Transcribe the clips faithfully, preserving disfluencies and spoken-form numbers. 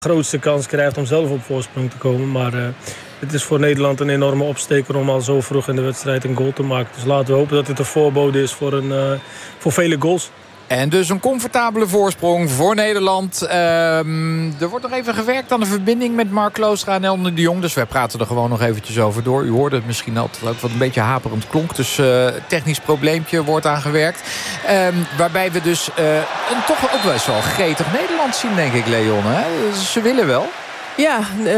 grootste kans krijgt om zelf op voorsprong te komen. Maar uh, het is voor Nederland een enorme opsteker om al zo vroeg in de wedstrijd een goal te maken. Dus laten we hopen dat dit een voorbode is voor, een, uh, voor vele goals. En dus een comfortabele voorsprong voor Nederland. Um, er wordt nog even gewerkt aan de verbinding met Mark Kloostra en Elne de Jong. Dus wij praten er gewoon nog eventjes over door. U hoorde het misschien altijd ook wat een beetje haperend klonk. Dus uh, technisch probleempje wordt aangewerkt. Um, waarbij we dus uh, een toch ook best wel gretig Nederland zien, denk ik, Leon. Hè? Ze willen wel. Ja, uh,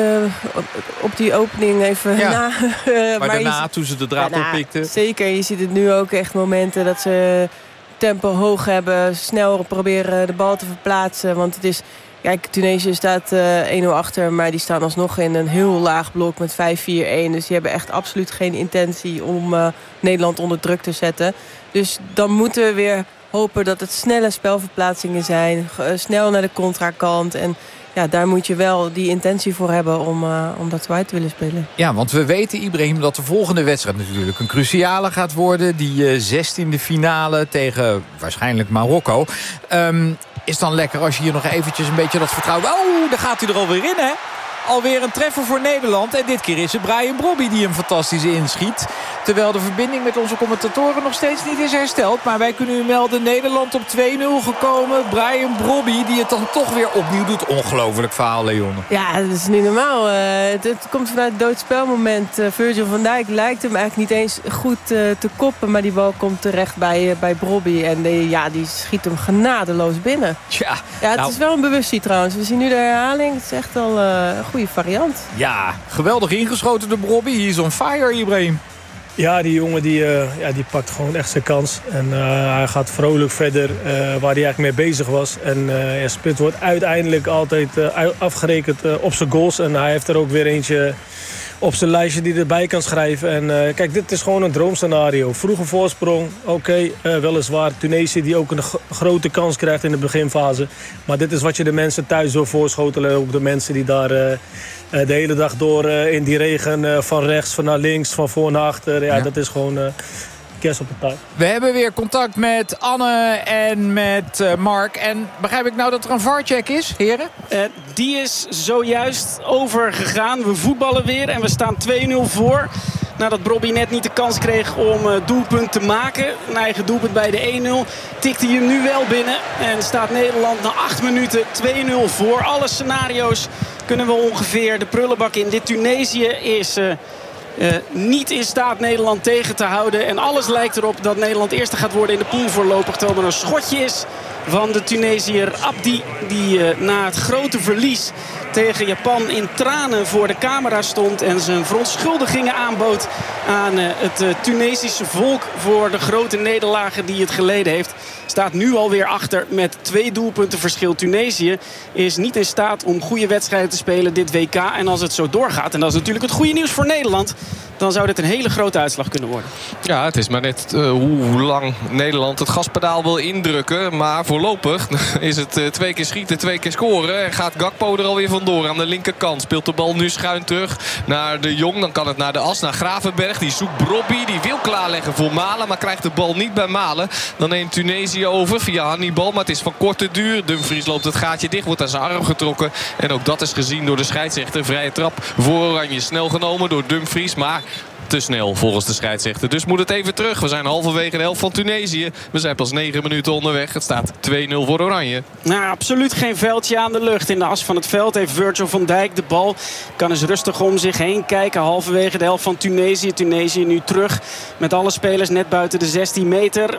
op die opening even ja. na. Uh, maar, maar daarna, je, toen ze de draad daarna, oppikten. Zeker, je ziet het nu ook echt momenten dat ze tempo hoog hebben. Snel proberen de bal te verplaatsen. Want het is, kijk, Tunesië staat uh, één nul achter. Maar die staan alsnog in een heel laag blok met vijf vier een. Dus die hebben echt absoluut geen intentie om uh, Nederland onder druk te zetten. Dus dan moeten we weer hopen dat het snelle spelverplaatsingen zijn. Uh, snel naar de contrakant. En ja, daar moet je wel die intentie voor hebben om, uh, om dat zo uit te willen spelen. Ja, want we weten, Ibrahim, dat de volgende wedstrijd natuurlijk een cruciale gaat worden. Die uh, zestiende finale tegen waarschijnlijk Marokko. Um, is dan lekker als je hier nog eventjes een beetje dat vertrouwen... Oh, daar gaat hij er alweer in, hè? Alweer een treffer voor Nederland. En dit keer is het Bryan Brobby die hem fantastisch inschiet. Terwijl de verbinding met onze commentatoren nog steeds niet is hersteld. Maar wij kunnen u melden, Nederland op twee nul gekomen. Bryan Brobby die het dan toch weer opnieuw doet. Ongelooflijk verhaal, Leon. Ja, dat is niet normaal. Uh, het, het komt vanuit het doodspelmoment. Uh, Virgil van Dijk lijkt hem eigenlijk niet eens goed uh, te koppen. Maar die bal komt terecht bij, uh, bij Brobby. En de, ja, die schiet hem genadeloos binnen. Tja, ja, het nou, is wel een bewustzijn trouwens. We zien nu de herhaling. Het is echt al uh, een goede variant. Ja, geweldig ingeschoten door Brobby. Hij is on fire, Ibrahim. Ja, die jongen die, uh, ja, die pakt gewoon echt zijn kans. En uh, hij gaat vrolijk verder uh, waar hij eigenlijk mee bezig was. En uh, ja, Spits wordt uiteindelijk altijd uh, afgerekend uh, op zijn goals. En hij heeft er ook weer eentje op zijn lijstje die erbij kan schrijven. En uh, kijk, dit is gewoon een droomscenario. Vroege voorsprong, oké, okay, uh, weliswaar. Tunesië die ook een g- grote kans krijgt in de beginfase. Maar dit is wat je de mensen thuis wil voorschotelen. Ook de mensen die daar uh, uh, de hele dag door uh, in die regen uh, van rechts, van naar links, van voor naar achter. Ja, ja. Dat is gewoon... Uh, op de taak. We hebben weer contact met Anne en met uh, Mark. En begrijp ik nou dat er een V A R-check is, heren? Uh, die is zojuist overgegaan. We voetballen weer en we staan twee nul voor. Nadat Brobby net niet de kans kreeg om uh, doelpunt te maken. Een eigen doelpunt bij de één nul. Tikte hij hem nu wel binnen. En staat Nederland na acht minuten twee nul voor. Alle scenario's kunnen we ongeveer de prullenbak in. Dit Tunesië is... Uh, Uh, niet in staat Nederland tegen te houden. En alles lijkt erop dat Nederland eerste gaat worden in de pool voorlopig. Terwijl er een schotje is van de Tunesiër Abdi. Die uh, na het grote verlies tegen Japan in tranen voor de camera stond. En zijn verontschuldigingen aanbood aan uh, het uh, Tunesische volk voor de grote nederlagen die het geleden heeft. Staat nu alweer achter met twee doelpunten verschil. Tunesië is niet in staat om goede wedstrijden te spelen dit W K. En als het zo doorgaat, en dat is natuurlijk het goede nieuws voor Nederland, dan zou dit een hele grote uitslag kunnen worden. Ja, het is maar net uh, hoe lang Nederland het gaspedaal wil indrukken. Maar voorlopig is het uh, twee keer schieten, twee keer scoren. En gaat Gakpo er alweer vandoor aan de linkerkant. Speelt de bal nu schuin terug naar de Jong. Dan kan het naar de as, naar Gravenberg. Die zoekt Brobby, die wil klaarleggen voor Malen. Maar krijgt de bal niet bij Malen. Dan neemt Tunesië over via Hannibal. Maar het is van korte duur. Dumfries loopt het gaatje dicht, wordt aan zijn arm getrokken. En ook dat is gezien door de scheidsrechter. Vrije trap voor Oranje. Snel genomen door Dumfries. Maar te snel volgens de scheidsrechter. Dus moet het even terug. We zijn halverwege de helft van Tunesië. We zijn pas negen minuten onderweg. Het staat twee nul voor Oranje. Nou, absoluut geen veldje aan de lucht. In de as van het veld heeft Virgil van Dijk de bal. Kan eens rustig om zich heen kijken. Halverwege de helft van Tunesië. Tunesië nu terug met alle spelers net buiten de zestien meter.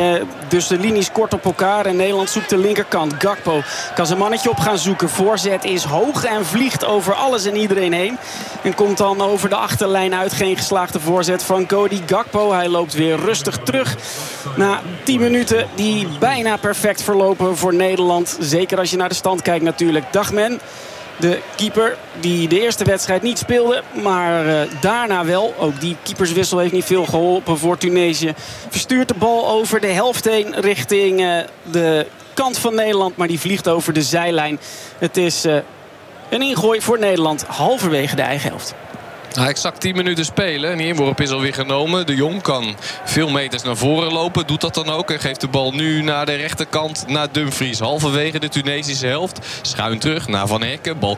Dus de linies kort op elkaar. En Nederland zoekt de linkerkant. Gakpo kan zijn mannetje op gaan zoeken. Voorzet is hoog en vliegt over alles en iedereen heen. En komt dan over de achterlijn uit. Geen geslaagde voorzet van Cody Gakpo. Hij loopt weer rustig terug. Na tien minuten die bijna perfect verlopen voor Nederland. Zeker als je naar de stand kijkt natuurlijk. Dagmen, de keeper die de eerste wedstrijd niet speelde. Maar uh, daarna wel. Ook die keeperswissel heeft niet veel geholpen voor Tunesië. Verstuurt de bal over de helft heen richting uh, de kant van Nederland. Maar die vliegt over de zijlijn. Het is uh, een ingooi voor Nederland halverwege de eigen helft. Nou, exact tien minuten spelen en die inworp is alweer genomen. De Jong kan veel meters naar voren lopen. Doet dat dan ook en geeft de bal nu naar de rechterkant naar Dumfries. Halverwege de Tunesische helft. Schuin terug naar Van Hekken. Bal